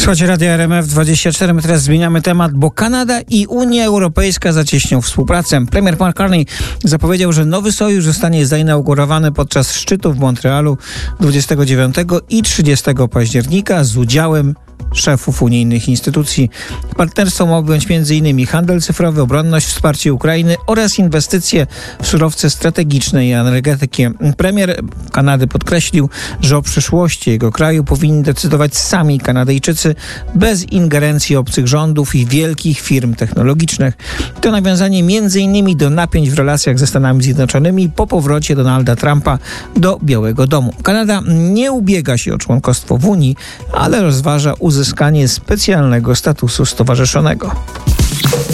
Słuchajcie, Radio RMF24, my teraz zmieniamy temat, bo Kanada i Unia Europejska zacieśnią współpracę. Premier Mark Carney zapowiedział, że nowy sojusz zostanie zainaugurowany podczas szczytu w Montrealu 29 i 30 października z udziałem szefów unijnych instytucji. Partnerstwo ma objąć m.in. handel cyfrowy, obronność, wsparcie Ukrainy oraz inwestycje w surowce strategiczne i energetykę. Premier Kanady podkreślił, że o przyszłości jego kraju powinni decydować sami Kanadyjczycy bez ingerencji obcych rządów i wielkich firm technologicznych. To nawiązanie m.in. do napięć w relacjach ze Stanami Zjednoczonymi po powrocie Donalda Trumpa do Białego Domu. Kanada nie ubiega się o członkostwo w Unii, ale rozważa uzyskanie specjalnego statusu stowarzyszonego.